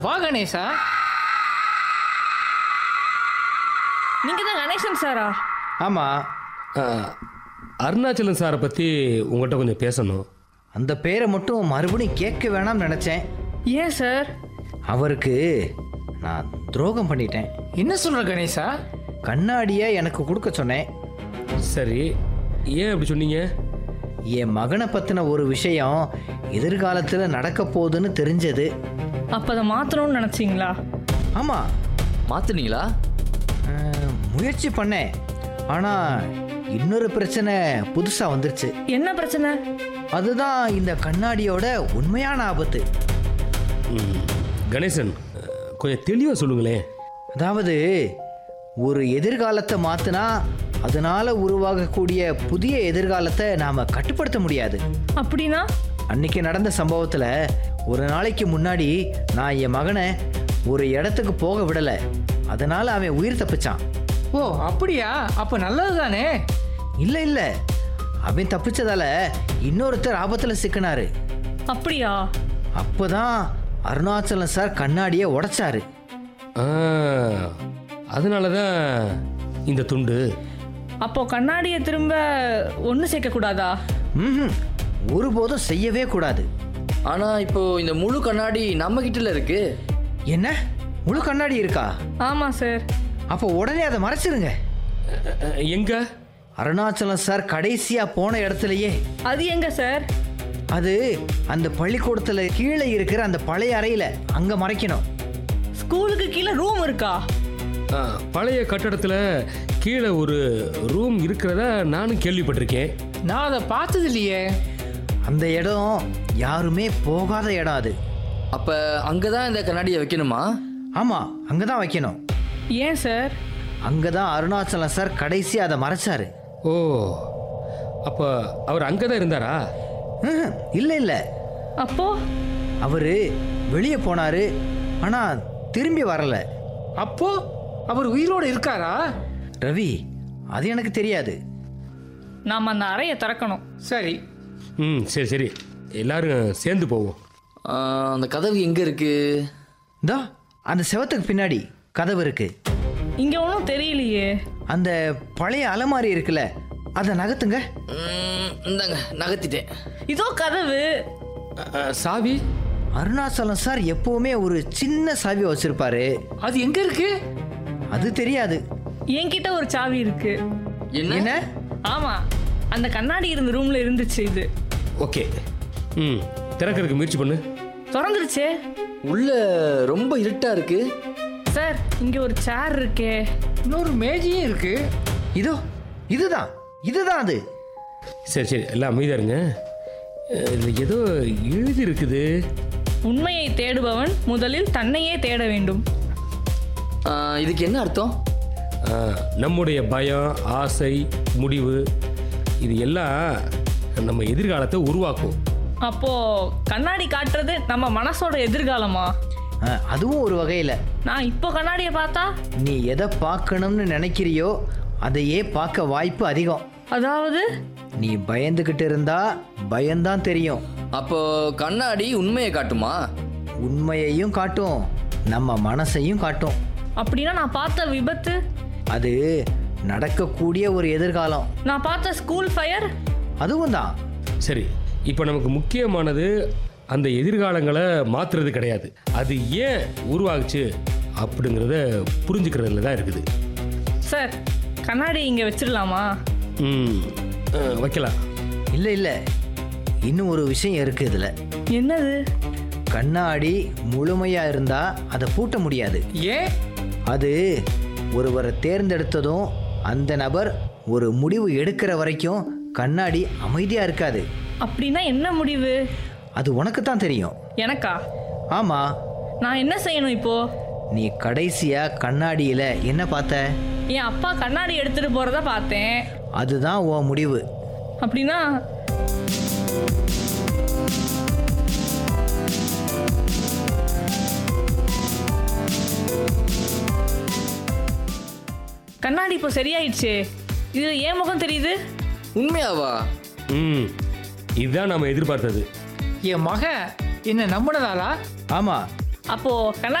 வா கணேசா. நீங்க தான் கணேசன் சாரா? ஆமாம். அருணாச்சலம் சாரை பற்றி உங்கள்கிட்ட கொஞ்சம் பேசணும். அந்த பேரை மட்டும் மறுபடியும் கேட்க வேணாம்னு நினச்சேன். ஏன் சார்? அவருக்கு நான் துரோகம் பண்ணிட்டேன். என்ன சொல்ற கணேசா? கண்ணாடியை எனக்கு கொடுக்க சொன்னேன். சரி, ஏன் அப்படி சொன்னீங்க? என் மகனை பற்றின ஒரு விஷயம் எதிர்காலத்தில் நடக்க போகுதுன்னு தெரிஞ்சது. அப்போ அதை மாற்றணும்னு நினச்சிங்களா? ஆமாம், மாத்துனீங்களா? முயற்சி பண்ணேன். ஆனால் இன்னொரு பிரச்சனை புதுசாக வந்துருச்சு. என்ன பிரச்சனை? அதுதான் இந்த கண்ணாடியோட உண்மையான ஆபத்து. கணேசன், கொஞ்சம் தெளிவாக சொல்லுங்களேன். அதாவது ஒரு எதிர்காலத்தை மாற்றினா அதனால் உருவாகக்கூடிய புதிய எதிர்காலத்தை நாம் கட்டுப்படுத்த முடியாது. அப்படின்னா? அன்னைக்கு நடந்த சம்பவத்தில் ஒரு நாளைக்கு முன்னாடி நான் என் மகனை ஒரு இடத்துக்கு போக விடலை. அதனால் அவன் உயிர் தப்பிச்சான். ஓ அப்படியா? அப்போ நல்லது தானே. இல்லை இல்லை, அவன் தப்பிச்சதால இன்னொருத்தர் ஆபத்தில் சிக்கினாரு. அப்படியா? அப்போதான் அருணாச்சலம் சார் கண்ணாடியை உடைச்சாரு. அதனால தான் இந்த துண்டு. அப்போ கண்ணாடியை திரும்ப ஒன்று சேர்க்கக்கூடாதா? ம், ஒருபோதும் செய்யவே கூடாது. ஆனா இப்போ இந்த முழு கண்ணாடி நம்ம கிட்டல இருக்கு. என்ன, முழு கண்ணாடி இருக்கா? ஆமாம் சார். அப்போ உடனே அதை மறைச்சிருங்க. எங்க? அருணாச்சலம் சார் கடைசியாக போன இடத்துலையே. அது எங்க சார்? அது அந்த பள்ளிக்கூடத்தில் கீழே இருக்கிற அந்த பழைய அறையில், அங்கே மறைக்கணும். ஸ்கூலுக்கு கீழே ரூம் இருக்கா? பழைய கட்டடத்தில் கீழே ஒரு ரூம் இருக்கிறதா நானும் கேள்விப்பட்டிருக்கேன். நான் அதை பார்த்தது இல்லையே. அந்த இடம் யாருமே போகாத இடம் அது. அப்ப அங்கதான் இந்த கண்ணாடியை வைக்கணுமா? ஆமாம், அங்கே தான் வைக்கணும். ஏன் சார்? அங்கே தான் அருணாச்சலம் சார் கடைசியாக அதை மறைச்சாரு. ஓ, அப்போ அவர் அங்கே தான் இருந்தாரா? இல்லை இல்லை, அப்போ அவர் வெளியே போனார், ஆனால் திரும்பி வரல. அப்போ அவர் உயிரோடு இருக்காரா? ரவி, அது எனக்கு தெரியாது. நாம் அந்த அறையை திறக்கணும். சரி. சரி சரி, எல்லாரும் சேர்ந்து போவோம். அந்த கதவு எங்க இருக்கு? இந்தா அந்த செவத்துக்கு பின்னாடி கதவு இருக்கு. இங்கே ஒன்றும் தெரியலையே. அந்த பழைய அலமாரி இருக்குல்ல, அதை நகர்த்துங்க. இந்தாங்க, நகர்த்திட்டேன். இதோ கதவு. சாவி? அருணாச்சலம் சார் எப்பவுமே ஒரு சின்ன சாவி வச்சிருப்பாரு. அது எங்க இருக்கு? அது தெரியாது. என்கிட்ட ஒரு சாவி இருக்கு. என்ன? ஆமா, அந்த கண்ணாடி இருந்த ரூம்ல இருந்துச்சு இது. ஓகே, திறக்கிறதுக்கு முயற்சி பண்ணு. திறந்துருச்சே. உள்ள ரொம்ப இருட்டா இருக்கு. சார், இங்க ஒரு சேர் இருக்கே. இன்னொரு மேஜையும் இருக்கு. இதோ இதுதான் இதுதான் அது. சரி சரி, எல்லாம் அமைதியா இருங்க. இதில் ஏதோ எழுதி இருக்குது. உண்மையை தேடுபவன் முதலில் தன்னையே தேட வேண்டும். இதுக்கு என்ன அர்த்தம்? நம்முடைய பயம், ஆசை, முடிவு இது எல்லாம் நம்ம எதிர்காலத்தை உருவாக்கும். அப்போ கண்ணாடி காட்டுறது நம்ம மனசோட எதிர்காலமா? அதுவும் ஒரு வகையில். நான் இப்போ கண்ணாடியை பார்த்தா நீ எதை பார்க்கணும்னு நினைக்கிறியோ அதையே பார்க்க வாய்ப்பு அதிகம். அதாவது நீ பயந்துக்கிட்டு இருந்தா பயம்தான் தெரியும். அப்போ கண்ணாடி உண்மையை காட்டுமா? உண்மையையும் காட்டும், நம்ம மனசையும் காட்டும். அப்படின்னா நான் பார்த்த விபத்து? அது நடக்கக்கூடிய ஒரு எதிர்காலம். நான் பார்த்த ஸ்கூல் ஃபயர்? அதுவும் தான். சரி, இப்போ நமக்கு முக்கியமானது அந்த எதிர்காலங்களை மாற்றுறது கிடையாது, அது ஏன் உருவாகுச்சு அப்படிங்கிறத புரிஞ்சுக்கிறதுல தான் இருக்குது. சார், கண்ணாடி இங்கே வச்சிடலாமா? வைக்கலாம். இல்லை இல்லை, இன்னும் ஒரு விஷயம் இருக்குது இதில். என்னது? கண்ணாடி முழுமையாக இருந்தால் அதை பூட்ட முடியாது. ஏன்? அது ஒருவரை தேர்ந்தெடுத்ததும் அந்த நபர் ஒரு முடிவு எடுக்கிற வரைக்கும் கண்ணாடி அமைதியாக இருக்காது. அப்படின்னா என்ன முடிவு? அது உனக்கு தான் தெரியும். எனக்கா? ஆமாம். நான் என்ன செய்யணும் இப்போ? நீ கடைசியாக கண்ணாடியில் என்ன பார்த்த? என் அப்பா கண்ணாடி எடுத்துட்டு போறத பார்த்தேன். அதுதான் உன் முடிவு. அப்படின்னா கண்ணாடி இப்போ சரியாயிடுச்சு. இதுல ஏன் முகம் தெரியுது? உண்மையாவா? இதுதான் நம்ம எதிர்பார்த்தது. என் மகன் என்ன நம்பினதாலா? ஆமாம், அப்போ